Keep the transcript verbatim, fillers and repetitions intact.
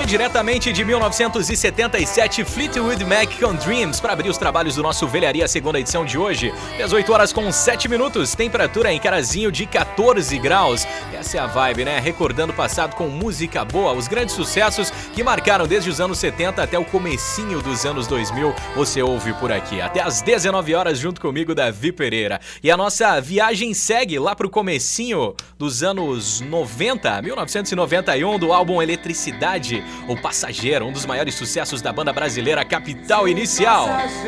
diretamente de mil novecentos e setenta e sete, Fleetwood Mac com Dreams, para abrir os trabalhos do nosso Velharia, segunda edição de hoje. dezoito horas com sete minutos, temperatura em Carazinho de quatorze graus. Essa é a vibe, né? Recordando o passado com música boa, os grandes sucessos que marcaram desde os anos setenta até o comecinho dos anos dois mil. Você ouve por aqui, até às dezenove horas, junto comigo, Davi Pereira. E a nossa viagem segue lá pro comecinho dos anos noventa, mil novecentos e noventa e um, do álbum Eletricidade, O Passageiro, um dos maiores sucessos da banda brasileira Capital Inicial.